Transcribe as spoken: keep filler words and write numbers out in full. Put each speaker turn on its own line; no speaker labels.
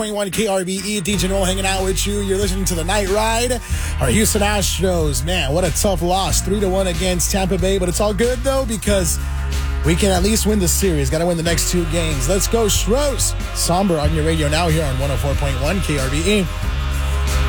twenty-one K R B E, D J Noel hanging out with you. You're listening to The Night Ride. Our Houston Astros, man, what a tough loss. three to one against Tampa Bay, but it's all good, though, because we can at least win the series. Got to win the next two games. Let's go, Stros. Somber on your radio now here on one oh four point one K R B E.